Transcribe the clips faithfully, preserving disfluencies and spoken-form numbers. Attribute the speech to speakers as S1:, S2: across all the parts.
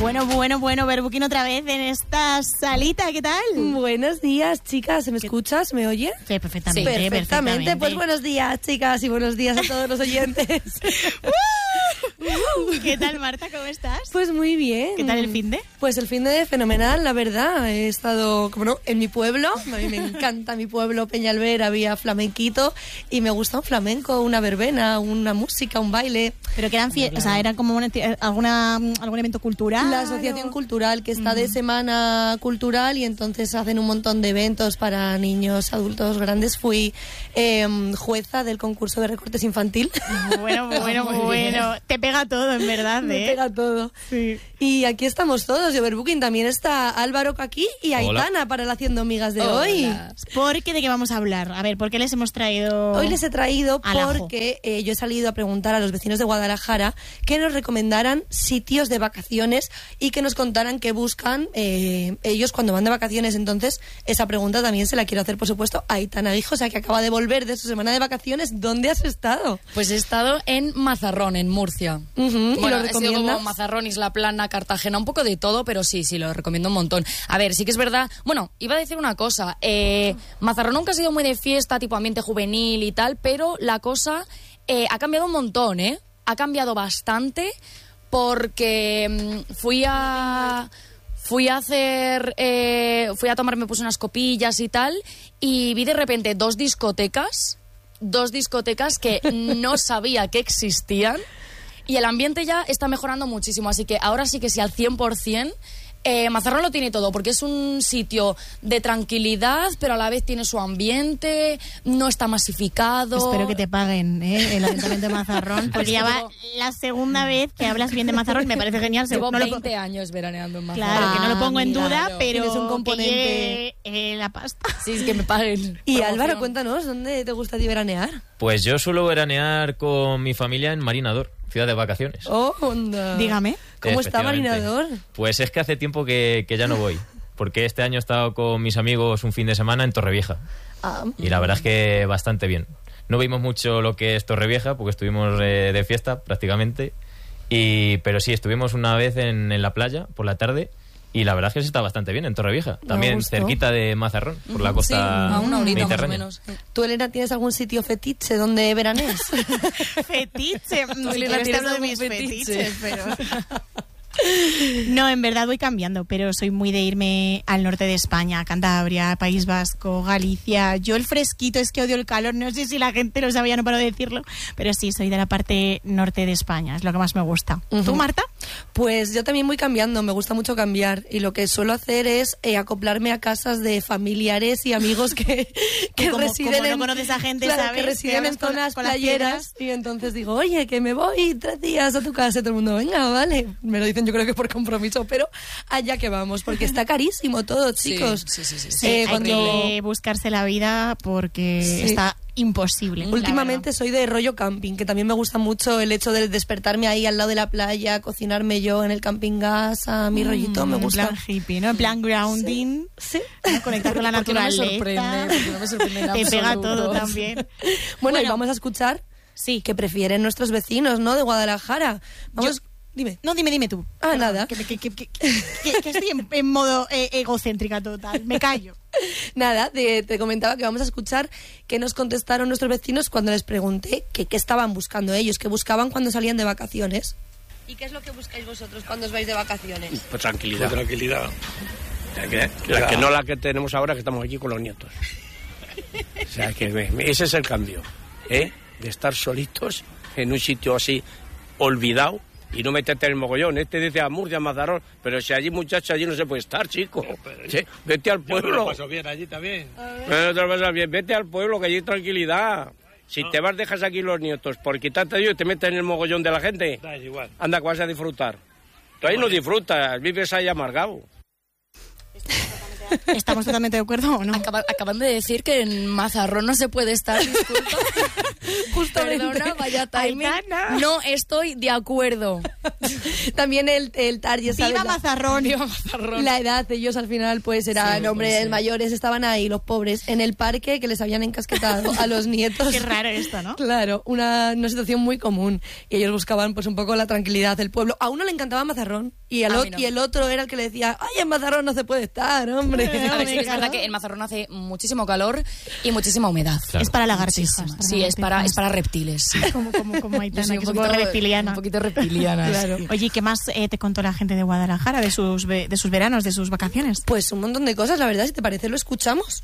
S1: Bueno, bueno, bueno, Verbukin otra vez en esta salita, ¿qué tal?
S2: Buenos días, chicas, ¿se me escucha? ¿Se me oye?
S1: Sí, perfectamente,
S2: sí, perfectamente. perfectamente. Pues buenos días, chicas, y buenos días a todos los oyentes.
S1: ¿Qué tal, Marta? ¿Cómo estás?
S2: Pues muy bien.
S1: ¿Qué tal el finde?
S2: Pues el finde fenomenal, la verdad. He estado, como no, en mi pueblo. A mí me encanta mi pueblo, Peñalver, había flamenquito y me gusta un flamenco, una verbena, una música, un baile.
S1: Pero que eran fiestas, o sea, eran como una, alguna, algún evento cultural.
S2: La asociación o... cultural que está uh-huh. de semana cultural y entonces hacen un montón de eventos para niños, adultos, grandes. Fui eh, jueza del concurso de recortes infantil.
S1: Bueno, bueno, oh, bueno. Te pega todo, en verdad, ¿eh?
S2: Me pega todo.
S1: Sí.
S2: Y aquí estamos todos. De Overbooking también está Álvaro aquí y Aitana. Hola. Para el Haciendo Migas de Hola. Hoy.
S1: ¿Por qué? ¿De qué vamos a hablar? A ver, ¿por qué les hemos traído?
S2: Hoy les he traído
S1: Alajo.
S2: porque eh, yo he salido a preguntar a los vecinos de Guadalajara que nos recomendaran sitios de vacaciones y que nos contaran qué buscan eh, ellos cuando van de vacaciones. Entonces, esa pregunta también se la quiero hacer, por supuesto, a Aitana Guijo, o sea, que acaba de volver de su semana de vacaciones. ¿Dónde has estado?
S3: Pues he estado en Mazarrón, en Murcia.
S2: Uh-huh.
S3: Bueno,
S2: ¿Y lo
S3: he sido como Mazarrón, Isla Plana, Cartagena, un poco de todo, pero sí, sí, lo recomiendo un montón. A ver, sí que es verdad. Bueno, iba a decir una cosa. Eh, Mazarrón nunca ha sido muy de fiesta, tipo ambiente juvenil y tal, pero la cosa eh, ha cambiado un montón, ¿eh? Ha cambiado bastante porque mmm, fui a... Fui a hacer, eh, fui a tomarme pues unas copillas y tal, y vi de repente dos discotecas, dos discotecas que no sabía que existían, y el ambiente ya está mejorando muchísimo, así que ahora sí que sí, al cien por ciento. Eh, Mazarrón lo tiene todo, porque es un sitio de tranquilidad, pero a la vez tiene su ambiente, no está masificado.
S1: Espero que te paguen, ¿eh? El Ayuntamiento de Mazarrón, porque ya va la segunda vez que hablas bien de Mazarrón y me parece genial.
S3: Llevo
S1: no
S3: veinte lo... años veraneando en Mazarrón.
S1: Claro, que no lo pongo en duda,
S2: claro,
S1: pero
S2: es un componente.
S1: Que eh, la pasta.
S3: Sí, es que me paguen.
S2: Y promoción. Álvaro, cuéntanos, ¿dónde te gusta a ti veranear?
S4: Pues yo suelo veranear con mi familia en Marinador, ciudad de vacaciones.
S2: Oh, onda.
S1: Dígame.
S2: ¿Cómo está Marinador?
S4: Pues es que hace tiempo que, que ya no voy, porque este año he estado con mis amigos un fin de semana en Torrevieja.
S2: Ah.
S4: Y la verdad es que bastante bien. No vimos mucho lo que es Torrevieja, porque estuvimos eh, de fiesta prácticamente, y, pero sí, estuvimos una vez en, en la playa por la tarde. Y la verdad es que se está bastante bien en Torrevieja. También cerquita de Mazarrón, por la costa
S3: sí, a una horita
S4: mediterránea.
S3: más o menos.
S2: ¿Tú, Elena, tienes algún sitio fetiche donde veranees?
S1: ¿Fetiche?
S2: No, Elena,
S1: ¿tienes algo de mis fetiches? Pero... No, en verdad voy cambiando, pero soy muy de irme al norte de España, Cantabria, País Vasco, Galicia. Yo el fresquito, es que odio el calor, no sé si la gente lo sabía, no paro de decirlo, pero sí, soy de la parte norte de España, es lo que más me gusta. Uh-huh. ¿Tú, Marta?
S2: Pues yo también voy cambiando, me gusta mucho cambiar, y lo que suelo hacer es eh, acoplarme a casas de familiares y amigos que, que
S1: como,
S2: residen
S1: como
S2: en...
S1: no conoces a gente,
S2: claro,
S1: ¿sabes?
S2: que residen en zonas playeras, y entonces digo, oye, que me voy tres días a tu casa, y todo el mundo, venga, vale, me lo dicen yo creo que por compromiso, pero allá que vamos, porque está carísimo todo, chicos.
S3: Sí, sí, sí. sí,
S1: sí
S2: eh,
S1: hay
S2: cuando...
S1: que buscarse la vida porque sí. está imposible.
S2: Últimamente soy de rollo camping, que también me gusta mucho el hecho de despertarme ahí al lado de la playa, cocinarme yo en el camping gas, a mi mm, rollito, me gusta.
S1: En plan hippie, ¿no? En plan grounding.
S2: Sí.
S1: ¿no? Conectar con la naturaleza.
S3: No me sorprende, no me sorprende en
S1: Te
S3: absoluto.
S1: pega todo también.
S2: Bueno, bueno, y vamos a escuchar
S1: sí.
S2: que prefieren nuestros vecinos, ¿no? De Guadalajara. Vamos...
S1: Yo...
S2: Dime.
S1: No, dime, dime tú.
S2: Ah, Perdón, nada.
S1: Que, que, que, que, que, que estoy en, en modo eh, egocéntrica total. Me callo.
S2: Nada, te, te comentaba que vamos a escuchar qué nos contestaron nuestros vecinos cuando les pregunté que qué estaban buscando ellos, qué buscaban cuando salían de vacaciones. ¿Y qué es lo que buscáis vosotros cuando os vais de vacaciones?
S5: Pues tranquilidad.
S6: Pues tranquilidad.
S5: La que, la que no la que tenemos ahora, que estamos aquí con los nietos. O sea, que ese es el cambio, ¿eh? De estar solitos en un sitio así olvidado. Y no meterte en el mogollón. Este dice a Murcia, a Mazarrón, pero si allí, muchacho, allí no se puede estar, chico. Sí, vete al pueblo.
S6: Yo me lo paso bien allí también.
S5: No te lo pasas bien. Vete al pueblo, que allí hay tranquilidad. Si no. te vas, dejas aquí los nietos por quitarte yo y te metes en el mogollón de la gente.
S6: Da igual.
S5: Anda, que vas a disfrutar. Tú ahí no disfrutas, vives ahí amargado.
S1: ¿Estamos totalmente de acuerdo o no?
S3: Acaba, acaban de decir que en Mazarrón no se puede estar, disculpa.
S2: Justamente.
S3: Perdona, vaya timing. No estoy de acuerdo.
S2: También el, el target, ¿sabes?
S1: ¡Viva Mazarrón!
S3: ¡Viva Mazarrón!
S2: La edad, ellos al final pues eran sí, hombres pues, sí. mayores, estaban ahí, los pobres, en el parque que les habían encasquetado a los nietos.
S1: Qué raro esto, ¿no?
S2: Claro, una, una situación muy común. Y ellos buscaban pues un poco la tranquilidad del pueblo. A uno le encantaba Mazarrón y y el,
S3: A
S2: o-
S3: mí no.
S2: y el otro era el que le decía, ay, en Mazarrón no se puede estar, hombre.
S3: A ver, sí que es verdad que en Mazarrón hace muchísimo calor y muchísima humedad.
S4: Claro.
S1: Es para lagartijas.
S3: Muchísima. Sí, es para, es para reptiles. Sí.
S1: Como, como, como
S3: Yo
S1: Aitana,
S3: soy
S1: que
S3: un
S1: es un
S3: poquito,
S1: poco reptiliana.
S3: un poquito reptiliana.
S2: Claro.
S3: sí.
S1: Oye, ¿qué más eh, te contó la gente de Guadalajara de sus, ve- de sus veranos, de sus vacaciones?
S2: Pues un montón de cosas, la verdad, si te parece lo escuchamos.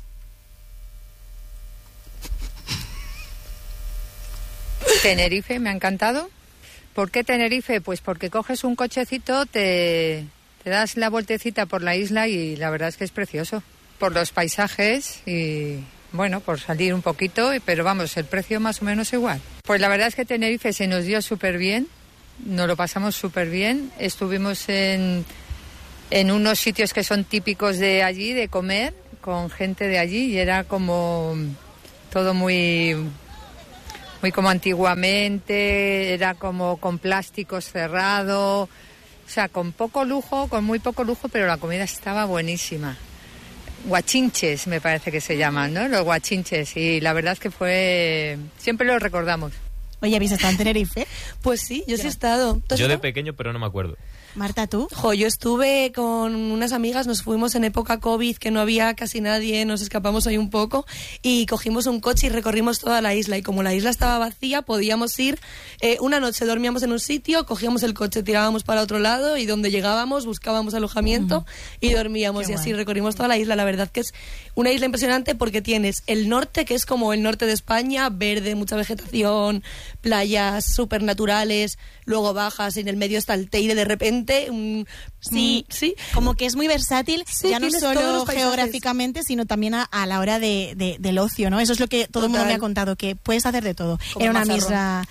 S7: Tenerife me ha encantado. ¿Por qué Tenerife? Pues porque coges un cochecito, te, te das la vueltecita por la isla y la verdad es que es precioso. Por los paisajes y, bueno, por salir un poquito, pero vamos, el precio más o menos igual. Pues la verdad es que Tenerife se nos dio súper bien, nos lo pasamos súper bien. Estuvimos en, en unos sitios que son típicos de allí, de comer, con gente de allí y era como todo muy... muy como antiguamente, era como con plásticos cerrado, o sea, con poco lujo, con muy poco lujo, pero la comida estaba buenísima. Guachinches me parece que se llaman, ¿no? Los guachinches, y la verdad es que fue, siempre lo recordamos.
S1: Oye, ¿habéis estado en Tenerife?
S2: Pues sí, yo sí he estado. ¿Tú has
S4: Yo de
S2: estado?
S4: pequeño, pero no me acuerdo.
S1: Marta, ¿tú?
S2: Jo, yo estuve con unas amigas, nos fuimos en época COVID, que no había casi nadie, nos escapamos ahí un poco y cogimos un coche y recorrimos toda la isla. Y como la isla estaba vacía, podíamos ir, eh, una noche dormíamos en un sitio, cogíamos el coche, tirábamos para otro lado y donde llegábamos buscábamos alojamiento uh-huh. y dormíamos.
S1: Qué
S2: y así
S1: guay.
S2: recorrimos toda la isla. La verdad que es una isla impresionante porque tienes el norte, que es como el norte de España, verde, mucha vegetación, playas súper naturales, luego bajas y en el medio está el Teide de repente. Un,
S1: Sí,
S2: mm, sí,
S1: como que es muy versátil,
S2: Sí,
S1: ya no
S2: tienes todos
S1: solo
S2: los paisajes.
S1: geográficamente, sino también a, a la hora de, de- del ocio, ¿no? Eso es lo que todo el mundo
S2: Total.
S1: me ha contado, que puedes hacer de todo.
S3: Como
S1: Era una
S3: Mazarrón.
S1: misma...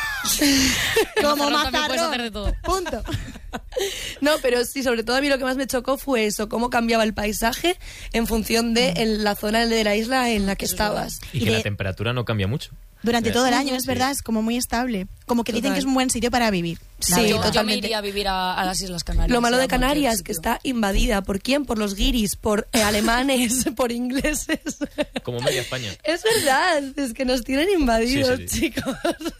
S1: Como
S3: Mazarrón también puedes
S1: Mazarrón.
S3: hacer de todo.
S1: Punto.
S2: No, pero sí, sobre todo a mí lo que más me chocó fue eso, cómo cambiaba el paisaje en función de en la zona de la isla en la que estabas.
S4: Y,
S1: Y
S4: que
S1: de-
S4: la temperatura no cambia mucho.
S1: Durante
S4: Eh,
S1: todo el año, es
S4: sí.
S1: verdad, es como muy estable. Como que dicen
S2: Total.
S1: que es un buen sitio para vivir.
S2: Sí,
S1: la
S3: Yo,
S1: verdad.
S3: yo me
S2: totalmente.
S3: iría a vivir a, a las Islas Canarias.
S2: Lo malo
S3: a
S2: de
S3: cualquier
S2: Canarias, que
S3: sitio.
S2: está invadida. ¿Por quién? Por los guiris, por eh, alemanes, por ingleses.
S4: Como media España.
S2: Es verdad, es que nos tienen invadidos,
S4: Sí, sí, sí.
S2: chicos.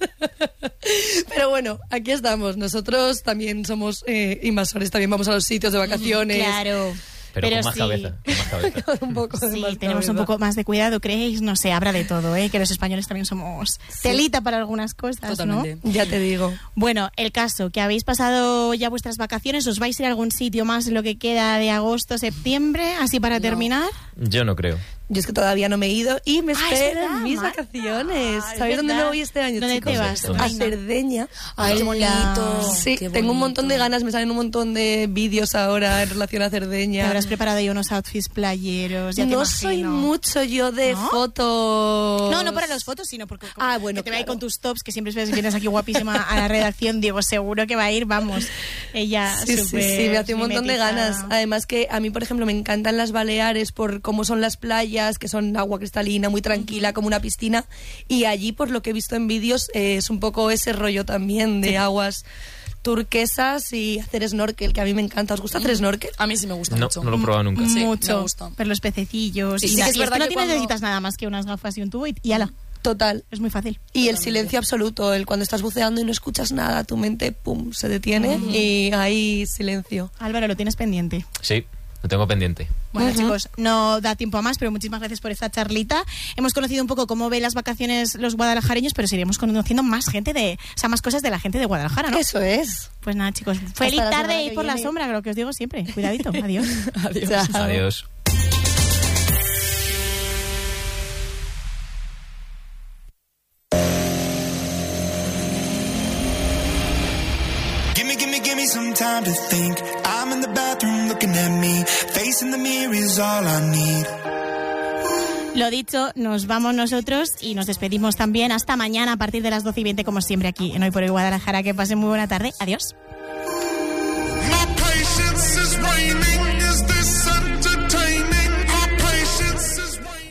S2: Pero bueno, aquí estamos. Nosotros también somos eh, invasores, también vamos a los sitios de vacaciones.
S1: Claro.
S4: Pero, con más
S1: sí.
S4: cabeza. Con más cabeza.
S2: Un poco de
S1: Sí,
S2: más
S1: tenemos un
S2: cabeza.
S1: poco más de cuidado, ¿creéis? No sé, habrá de todo, ¿eh? Que los españoles también somos telita para algunas cosas,
S3: Totalmente.
S1: ¿no?
S2: Ya te digo.
S1: Bueno, el caso, que habéis pasado ya vuestras vacaciones, ¿os vais a ir a algún sitio más en lo que queda de agosto, septiembre, así para
S3: No.
S1: terminar?
S4: Yo no creo.
S2: Yo es que todavía no me he ido y me
S1: Ah, es
S2: esperan
S1: verdad,
S2: mis
S1: Marta.
S2: vacaciones.
S1: Ah, es
S2: ¿Sabéis dónde me
S1: verdad.
S2: voy este año,
S1: ¿Dónde
S2: chicos?
S1: te vas?
S4: ¿Dónde?
S2: A
S1: Venga.
S2: Cerdeña.
S3: Ay, qué bonito.
S2: Sí,
S3: Qué
S2: tengo un montón de
S3: bonito.
S2: ganas, me salen un montón de vídeos ahora en relación a
S1: Te
S2: Cerdeña.
S1: habrás preparado ahí unos outfits playeros, ya te
S2: No
S1: imagino.
S2: soy mucho yo de
S1: ¿No?
S2: fotos.
S1: No, no para las fotos, sino porque como
S2: Ah, bueno,
S1: que te va a ir
S2: claro.
S1: con tus tops, que siempre ves- vienes aquí guapísima a la redacción, digo, seguro que va a ir, vamos. Ella
S2: Sí, sí,
S1: súper
S2: sí, me hace un montón de
S1: mimetizada.
S2: ganas. Además que a mí, por ejemplo, me encantan las Baleares por cómo son las playas, que son agua cristalina, muy tranquila, como una piscina. Y allí, por lo que he visto en vídeos, eh, es un poco ese rollo también de aguas turquesas y hacer snorkel, que a mí me encanta. ¿Os gusta hacer snorkel?
S3: A mí sí me gusta
S4: No,
S3: mucho.
S4: no lo he probado nunca.
S3: Sí,
S1: Mucho,
S3: me gusta.
S1: ver los pececillos.
S3: Sí,
S1: y
S3: sí
S1: la-
S3: que es
S1: y
S3: verdad
S1: no
S3: que
S1: tienes-
S3: cuando-
S1: necesitas nada más que unas gafas y un tubo y, y ala,
S2: Total.
S1: es muy fácil.
S2: Y el silencio absoluto, el cuando estás buceando y no escuchas nada, tu mente, pum, se detiene y hay silencio.
S1: Álvaro, lo tienes pendiente.
S4: Sí, lo tengo pendiente.
S1: Bueno, chicos, no da tiempo a más, pero muchísimas gracias por esta charlita. Hemos conocido un poco cómo ven las vacaciones los guadalajareños, pero seguiremos conociendo más gente de, o sea, más cosas de la gente de Guadalajara, ¿no?
S2: Eso es.
S1: Pues nada, chicos, feliz
S2: la
S1: tarde
S2: semana
S1: y
S2: que
S1: por la
S2: viene.
S1: sombra, lo que os digo siempre. Cuidadito, adiós.
S3: Adiós.
S4: Adiós.
S8: Gimme, gimme, gimme some time to think. I'm in the bathroom looking at me. Facing the mirror is all I need.
S1: Lo dicho, nos vamos nosotros y nos despedimos también. Hasta mañana a partir de las doce y veinte, como siempre, aquí en Hoy por Hoy Guadalajara. Que pasen muy buena tarde. Adiós.
S8: My patience is waning. Is this entertaining? My patience is waning.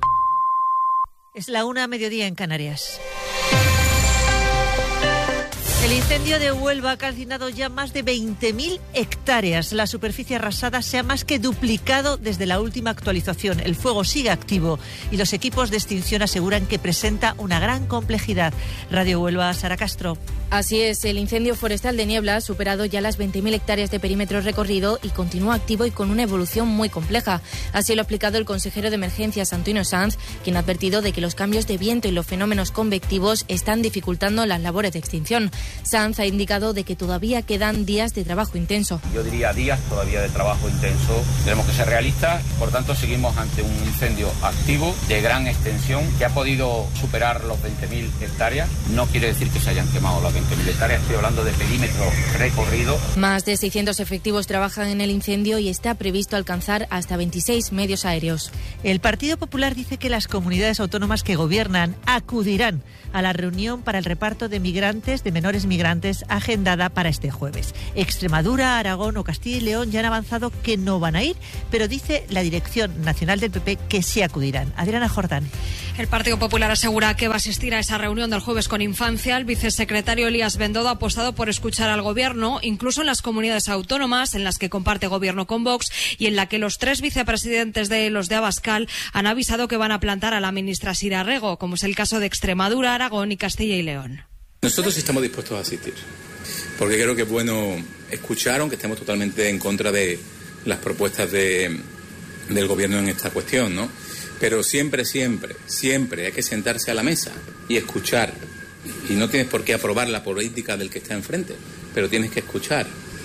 S9: Es la una a mediodía en Canarias. El incendio de Huelva ha calcinado ya más de veinte mil hectáreas. La superficie arrasada se ha más que duplicado desde la última actualización. El fuego sigue activo y los equipos de extinción aseguran que presenta una gran complejidad. Radio Huelva, Sara Castro.
S10: Así es, el incendio forestal de Niebla ha superado ya las veinte mil hectáreas de perímetro recorrido y continúa activo y con una evolución muy compleja. Así lo ha explicado el consejero de Emergencias, Antonio Sanz, quien ha advertido de que los cambios de viento y los fenómenos convectivos están dificultando las labores de extinción. Sanz ha indicado de que todavía quedan días de trabajo intenso.
S11: Yo diría días todavía de trabajo intenso. Tenemos que ser realistas, por tanto seguimos ante un incendio activo de gran extensión que ha podido superar los veinte mil hectáreas. No quiere decir que se hayan quemado las veinte mil hectáreas, estoy hablando de perímetro recorrido.
S10: Más de seiscientos efectivos trabajan en el incendio y está previsto alcanzar hasta veintiséis medios aéreos.
S9: El Partido Popular dice que las comunidades autónomas que gobiernan acudirán a la reunión para el reparto de migrantes, de menores migrantes, agendada para este jueves. Extremadura, Aragón o Castilla y León ya han avanzado que no van a ir, pero dice la Dirección Nacional del P P que sí acudirán. Adriana Jordán.
S12: El Partido Popular asegura que va a asistir a esa reunión del jueves con Infancia. El vicesecretario Elías Bendodo ha apostado por escuchar al Gobierno, incluso en las comunidades autónomas en las que comparte Gobierno con Vox y en la que los tres vicepresidentes de los de Abascal han avisado que van a plantar a la ministra Sira Rego, como es el caso de Extremadura, Aragón y Castilla y León.
S13: Nosotros estamos dispuestos a asistir, porque creo que es bueno escuchar, aunque estemos totalmente en contra de las propuestas de, del Gobierno en esta cuestión, ¿no? Pero siempre, siempre, siempre hay que sentarse a la mesa y escuchar. Y no tienes por qué aprobar la política del que está enfrente, pero tienes que escuchar.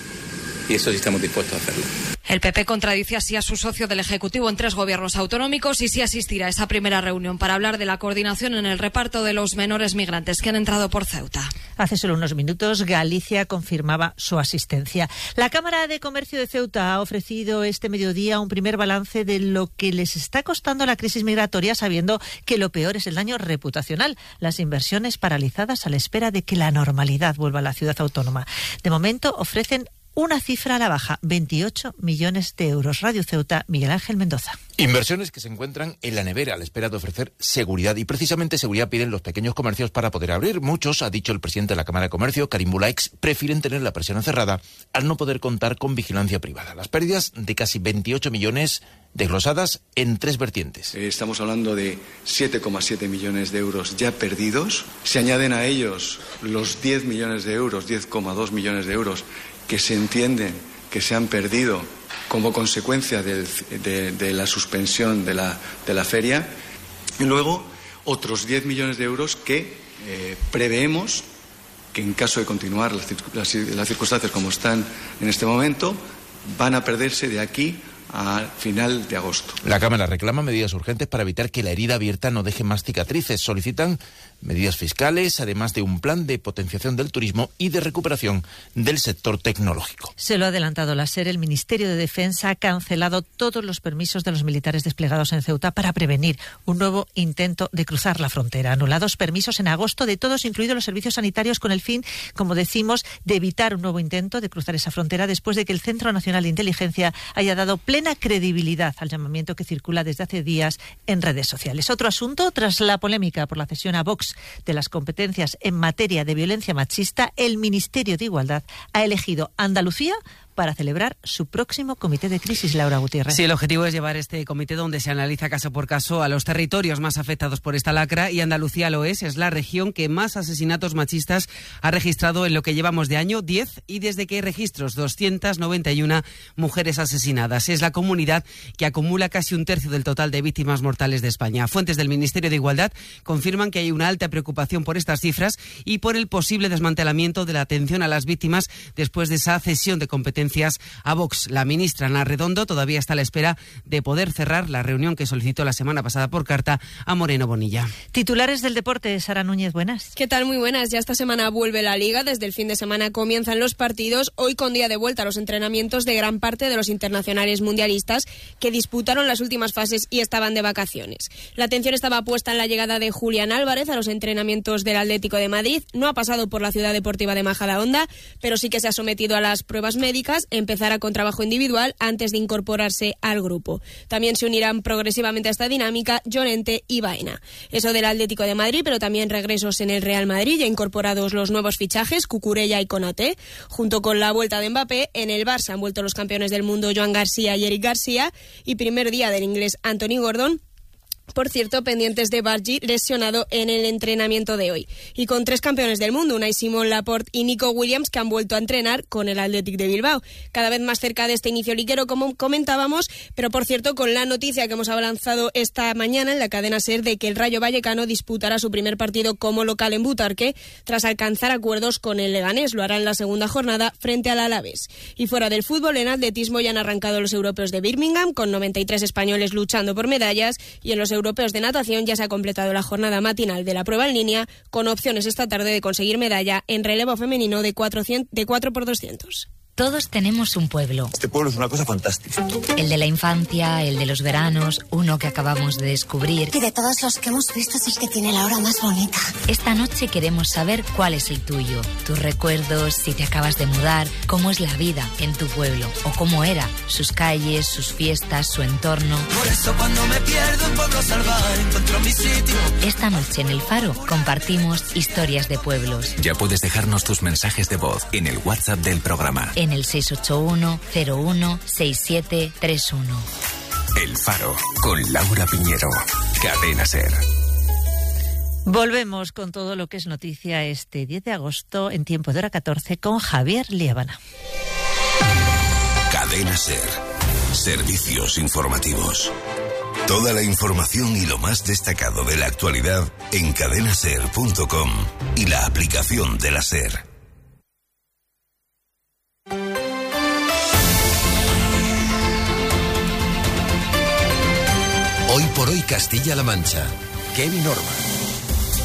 S13: Y eso sí estamos dispuestos a hacerlo.
S12: El P P contradice así a su socio del Ejecutivo en tres gobiernos autonómicos y sí asistirá a esa primera reunión para hablar de la coordinación en el reparto de los menores migrantes que han entrado por Ceuta.
S9: Hace solo unos minutos Galicia confirmaba su asistencia. La Cámara de Comercio de Ceuta ha ofrecido este mediodía un primer balance de lo que les está costando la crisis migratoria, sabiendo que lo peor es el daño reputacional, las inversiones paralizadas a la espera de que la normalidad vuelva a la ciudad autónoma. De momento ofrecen una cifra a la baja, veintiocho millones de euros. Radio Ceuta, Miguel Ángel Mendoza.
S14: Inversiones que se encuentran en la nevera a la espera de ofrecer seguridad. Y precisamente seguridad piden los pequeños comercios para poder abrir. Muchos, ha dicho el presidente de la Cámara de Comercio, Karim Bulaix, prefieren tener la persiana cerrada al no poder contar con vigilancia privada. Las pérdidas de casi veintiocho millones desglosadas en tres vertientes.
S15: Estamos hablando de siete coma siete millones de euros ya perdidos. Se añaden a ellos los diez millones de euros, diez coma dos millones de euros que se entienden que se han perdido como consecuencia del, de, de la suspensión de la, de la feria, y luego otros diez millones de euros que eh, preveemos que en caso de continuar las, las, las circunstancias como están en este momento, van a perderse de aquí a final de agosto.
S14: La Cámara reclama medidas urgentes para evitar que la herida abierta no deje más cicatrices. Solicitan medidas fiscales, además de un plan de potenciación del turismo y de recuperación del sector tecnológico.
S9: Se lo ha adelantado la SER. El Ministerio de Defensa ha cancelado todos los permisos de los militares desplegados en Ceuta para prevenir un nuevo intento de cruzar la frontera. Anulados permisos en agosto de todos, incluidos los servicios sanitarios, con el fin, como decimos, de evitar un nuevo intento de cruzar esa frontera después de que el Centro Nacional de Inteligencia haya dado plena credibilidad al llamamiento que circula desde hace días en redes sociales. Otro asunto, tras la polémica por la cesión a Vox de las competencias en materia de violencia machista, el Ministerio de Igualdad ha elegido Andalucía para celebrar su próximo comité de crisis. Laura Gutiérrez.
S16: Sí, el objetivo es llevar este comité donde se analiza caso por caso a los territorios más afectados por esta lacra, y Andalucía lo es, es la región que más asesinatos machistas ha registrado en lo que llevamos de año, diez, y desde que hay registros, doscientas noventa y una mujeres asesinadas. Es la comunidad que acumula casi un tercio del total de víctimas mortales de España. Fuentes del Ministerio de Igualdad confirman que hay una alta preocupación por estas cifras y por el posible desmantelamiento de la atención a las víctimas después de esa cesión de competencias a Vox. La ministra Ana Redondo todavía está a la espera de poder cerrar la reunión que solicitó la semana pasada por carta a Moreno Bonilla.
S9: Titulares del deporte, Sara Núñez, buenas.
S17: ¿Qué tal? Muy buenas. Ya esta semana vuelve la Liga. Desde el fin de semana comienzan los partidos. Hoy con día de vuelta a los entrenamientos de gran parte de los internacionales mundialistas que disputaron las últimas fases y estaban de vacaciones. La atención estaba puesta en la llegada de Julián Álvarez a los entrenamientos del Atlético de Madrid. No ha pasado por la Ciudad Deportiva de Majadahonda, pero sí que se ha sometido a las pruebas médicas Rivas empezará con trabajo individual antes de incorporarse al grupo. También se unirán progresivamente a esta dinámica Llorente y Baena. Eso del Atlético de Madrid, pero también regresos en el Real Madrid, ya incorporados los nuevos fichajes, Cucurella y Konaté. Junto con la vuelta de Mbappé, en el Barça han vuelto los campeones del mundo Joan García y Eric García, y primer día del inglés Anthony Gordon. Por cierto, pendientes de Bargi, lesionado en el entrenamiento de hoy. Y con tres campeones del mundo, Unai Simón, Laporte y Nico Williams, que han vuelto a entrenar con el Athletic de Bilbao. Cada vez más cerca de este inicio liguero, como comentábamos, pero por cierto, con la noticia que hemos avanzado esta mañana en la cadena SER de que el Rayo Vallecano disputará su primer partido como local en Butarque, tras alcanzar acuerdos con el Leganés. Lo hará en la segunda jornada frente al Alavés. Y fuera del fútbol, en atletismo ya han arrancado los europeos de Birmingham, con noventa y tres españoles luchando por medallas, y en los europeos de natación ya se ha completado la jornada matinal de la prueba en línea, con opciones esta tarde de conseguir medalla en relevo femenino de cuatro por doscientos.
S18: Todos tenemos un pueblo.
S19: Este pueblo es una cosa fantástica.
S18: El de la infancia, el de los veranos, uno que acabamos de descubrir.
S20: Y de todos los que hemos visto es el que tiene la hora más bonita.
S18: Esta noche queremos saber cuál es el tuyo. Tus recuerdos, si te acabas de mudar, cómo es la vida en tu pueblo o cómo era, sus calles, sus fiestas, su entorno.
S21: Por eso cuando me pierdo en Pueblo Salvaje encuentro mi sitio.
S18: Esta noche en El Faro compartimos historias de pueblos.
S22: Ya puedes dejarnos tus mensajes de voz en el WhatsApp del programa.
S18: En el seis ocho uno cero uno seis siete tres uno.
S22: El Faro, con Laura Piñero. Cadena SER.
S9: Volvemos con todo lo que es noticia este diez de agosto en tiempo de hora catorce con Javier Liébana.
S23: Cadena SER. Servicios informativos. Toda la información y lo más destacado de la actualidad en cadena ser punto com y la aplicación de la SER. Hoy por hoy Castilla-La Mancha. Kevin Orman.